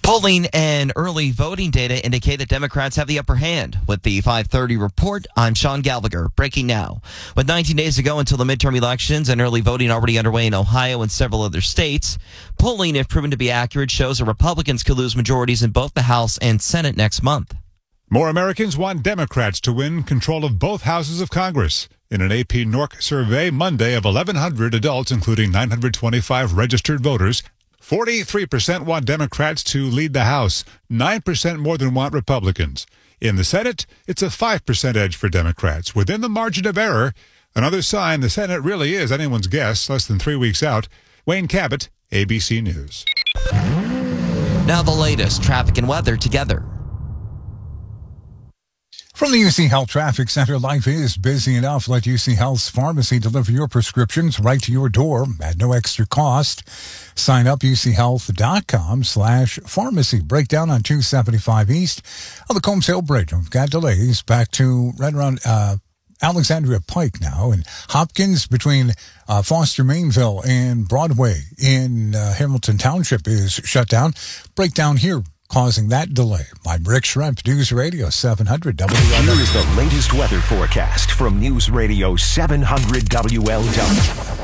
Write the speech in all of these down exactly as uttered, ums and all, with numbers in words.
Polling and early voting data indicate that Democrats have the upper hand. With the five thirty report, I'm Sean Gallagher. Breaking now. With nineteen days to go until the midterm elections and early voting already underway in Ohio and several other states, polling, if proven to be accurate, shows that Republicans could lose majorities in both the House and Senate next month. More Americans want Democrats to win control of both houses of Congress. In an A P N O R C survey Monday of eleven hundred adults, including nine hundred twenty-five registered voters, forty-three percent want Democrats to lead the House, nine percent more than want Republicans. In the Senate, it's a five percent edge for Democrats, within the margin of error. Another sign the Senate really is anyone's guess, less than three weeks out. Wayne Cabot, A B C News. Now the latest traffic and weather together. From the U C Health Traffic Center, life is busy enough. Let U C Health's pharmacy deliver your prescriptions right to your door at no extra cost. Sign up uchealth.com slash pharmacy. Breakdown on two seventy-five East of the Combs Hill Bridge. We've got delays back to right around uh, Alexandria Pike now. And Hopkins between uh, Foster Mainville and Broadway in uh, Hamilton Township is shut down. Breakdown here, causing that delay. I'm Rick Schrempf, News Radio seven hundred W L W. Here is the latest weather forecast from News Radio seven hundred W L W.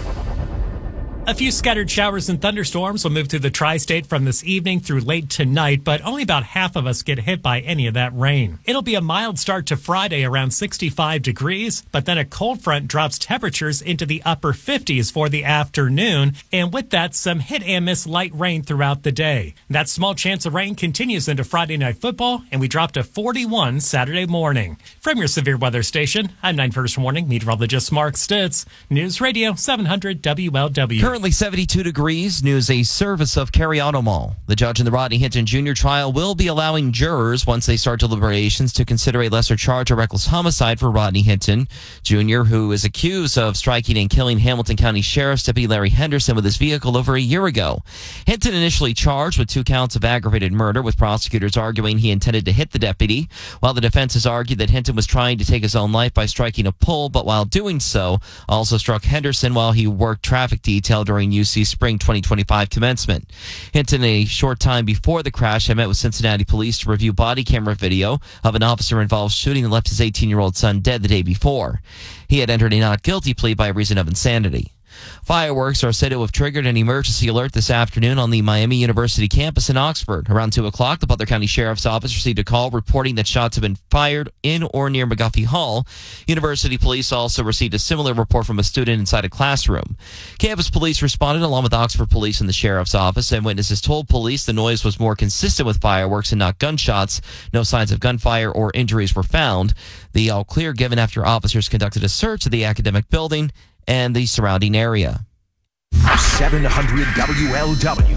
A few scattered showers and thunderstorms will move through the tri-state from this evening through late tonight, but only about half of us get hit by any of that rain. It'll be a mild start to Friday around sixty-five degrees, but then a cold front drops temperatures into the upper fifties for the afternoon, and with that, some hit and miss light rain throughout the day. That small chance of rain continues into Friday Night Football, and we drop to forty-one Saturday morning. From your severe weather station, I'm nine First Warning meteorologist Mark Stitz, News Radio seven hundred W L W. Currently seventy-two degrees. News a service of Cary Auto Mall. The judge in the Rodney Hinton Junior trial will be allowing jurors, once they start deliberations, to consider a lesser charge of reckless homicide for Rodney Hinton Junior, who is accused of striking and killing Hamilton County Sheriff's Deputy Larry Henderson with his vehicle over a year ago. Hinton initially charged with two counts of aggravated murder, with prosecutors arguing he intended to hit the deputy, while the defense has argued that Hinton was trying to take his own life by striking a pole, but while doing so, also struck Henderson while he worked traffic detail during U C Spring twenty twenty-five commencement. Hinton, a short time before the crash, had met with Cincinnati police to review body camera video of an officer involved shooting that left his eighteen-year-old son dead the day before. He had entered a not guilty plea by reason of insanity. Fireworks are said to have triggered an emergency alert this afternoon on the Miami University campus in Oxford. Around two o'clock, the Butler County Sheriff's Office received a call reporting that shots have been fired in or near McGuffey Hall. University police also received a similar report from a student inside a classroom. Campus police responded along with Oxford police and the Sheriff's Office, and witnesses told police the noise was more consistent with fireworks and not gunshots. No signs of gunfire or injuries were found. The all clear given after officers conducted a search of the academic building and the surrounding area. seven hundred W L W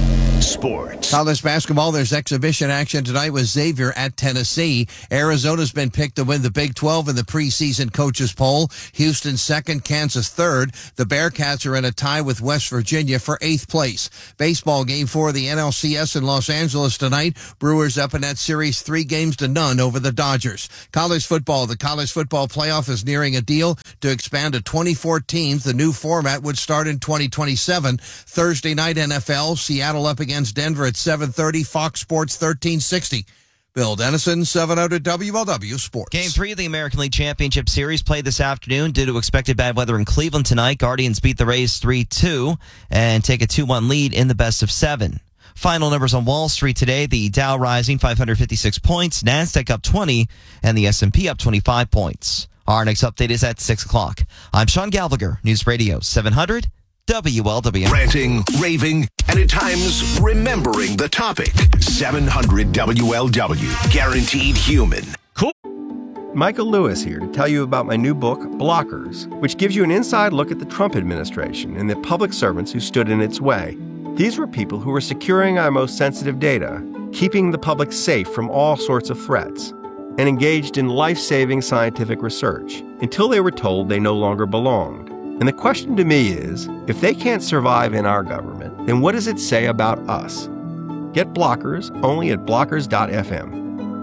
Sports. College basketball, there's exhibition action tonight with Xavier at Tennessee. Arizona's been picked to win the Big twelve in the preseason coaches poll. Houston second, Kansas third. The Bearcats are in a tie with West Virginia for eighth place. Baseball game four of the N L C S in Los Angeles tonight. Brewers up in that series three games to none over the Dodgers. College football, the college football playoff is nearing a deal to expand to twenty-four teams. The new format would start in twenty twenty-seven. Thursday night N F L, Seattle up against Denver at seven thirty, Fox Sports thirteen sixty. Bill Dennison, seven hundred W L W Sports. Game three of the American League Championship Series played this afternoon. Due to expected bad weather in Cleveland tonight, Guardians beat the Rays three two and take a two one lead in the best of seven. Final numbers on Wall Street today. The Dow rising five hundred fifty-six points, NASDAQ up twenty, and the S and P up twenty-five points. Our next update is at six o'clock. I'm Sean Gallagher, News Radio seven hundred W L W. Ranting, raving, and at times remembering the topic. seven hundred W L W. Guaranteed human. Cool. Michael Lewis here to tell you about my new book, Blockers, which gives you an inside look at the Trump administration and the public servants who stood in its way. These were people who were securing our most sensitive data, keeping the public safe from all sorts of threats, and engaged in life-saving scientific research until they were told they no longer belonged. And the question to me is, if they can't survive in our government, then what does it say about us? Get Blockers only at blockers dot f m.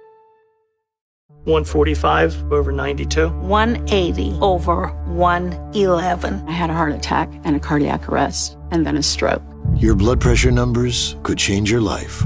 one forty-five over ninety-two. one eighty over one eleven. I had a heart attack and a cardiac arrest and then a stroke. Your blood pressure numbers could change your life.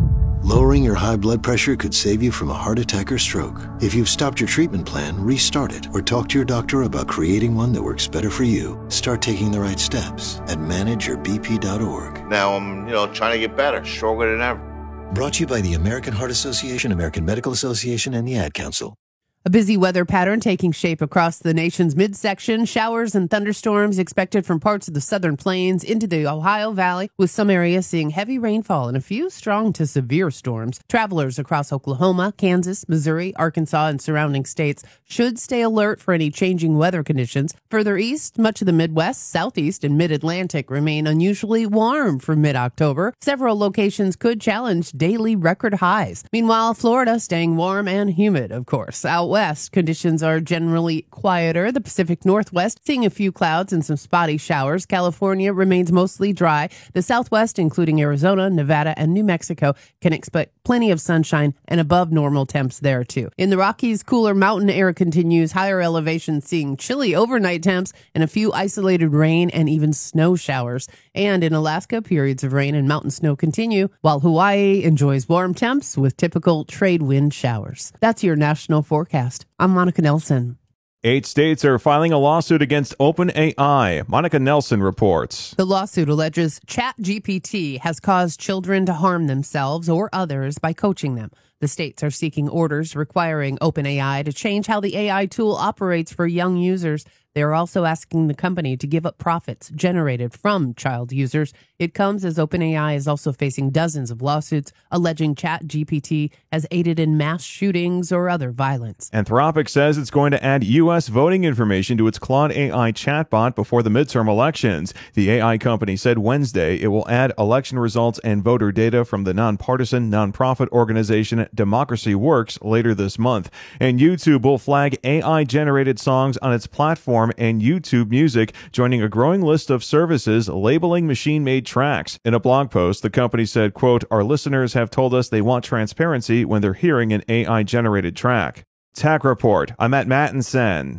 Lowering your high blood pressure could save you from a heart attack or stroke. If you've stopped your treatment plan, restart it or talk to your doctor about creating one that works better for you. Start taking the right steps at manage your b p dot org. Now I'm, you know, trying to get better, stronger than ever. Brought to you by the American Heart Association, American Medical Association, and the Ad Council. A busy weather pattern taking shape across the nation's midsection. Showers and thunderstorms expected from parts of the southern plains into the Ohio Valley, with some areas seeing heavy rainfall and a few strong to severe storms. Travelers across Oklahoma, Kansas, Missouri, Arkansas, and surrounding states should stay alert for any changing weather conditions. Further east, much of the Midwest, Southeast, and Mid-Atlantic remain unusually warm for mid-October. Several locations could challenge daily record highs. Meanwhile, Florida staying warm and humid, of course. Out west, conditions are generally quieter. The Pacific Northwest seeing a few clouds and some spotty showers. California remains mostly dry. The Southwest, including Arizona, Nevada, and New Mexico, can expect plenty of sunshine and above normal temps there too. In the Rockies, cooler mountain air continues. Higher elevations seeing chilly overnight temps and a few isolated rain and even snow showers. And in Alaska, periods of rain and mountain snow continue, while Hawaii enjoys warm temps with typical trade wind showers. That's your national forecast. I'm Monica Nelson. Eight states are filing a lawsuit against OpenAI. Monica Nelson reports. The lawsuit alleges ChatGPT has caused children to harm themselves or others by coaching them. The states are seeking orders requiring OpenAI to change how the A I tool operates for young users. They are also asking the company to give up profits generated from child users. It comes as OpenAI is also facing dozens of lawsuits alleging ChatGPT has aided in mass shootings or other violence. Anthropic says it's going to add U S voting information to its Claude A I chatbot before the midterm elections. The A I company said Wednesday it will add election results and voter data from the nonpartisan nonprofit organization Democracy Works later this month. And YouTube will flag A I-generated songs on its platform and YouTube Music, joining a growing list of services labeling machine-made tracks. In a blog post, the company said, quote, "Our listeners have told us they want transparency when they're hearing an A I-generated track." Tech Report. I'm at Matt and Sen.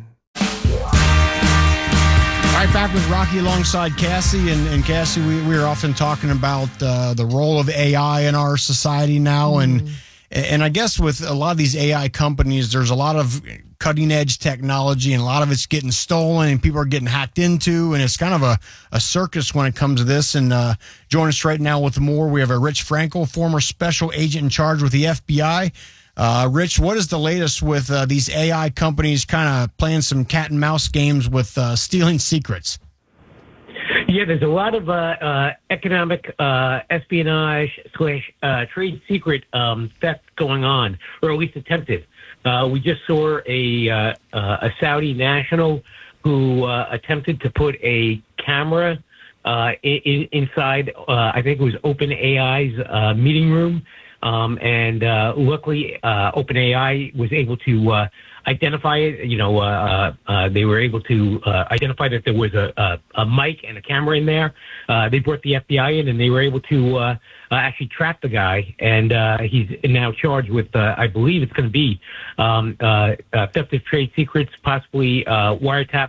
Right back with Rocky alongside Cassie. And, and Cassie, we, we are often talking about uh, the role of A I in our society now. Mm. And And I guess with a lot of these A I companies, there's a lot of cutting edge technology and a lot of it's getting stolen and people are getting hacked into. And it's kind of a, a circus when it comes to this. And uh, join us right now with more. We have a Rich Frankel, former special agent in charge with the F B I. Uh, Rich, what is the latest with uh, these A I companies kind of playing some cat and mouse games with uh, stealing secrets? Yeah, there's a lot of uh, uh, economic uh, espionage slash uh, trade secret um, theft going on, or at least attempted. Uh, we just saw a uh, uh, a Saudi national who uh, attempted to put a camera uh, in, inside, uh, I think it was OpenAI's uh, meeting room, um, and uh, luckily uh, OpenAI was able to uh, identify it. You know, uh, uh, they were able to uh, identify that there was a, a, a mic and a camera in there. Uh, they brought the F B I in, and they were able to uh, uh, actually track the guy. And uh, he's now charged with, uh, I believe it's going to be um, uh, uh, theft of trade secrets, possibly uh, wiretap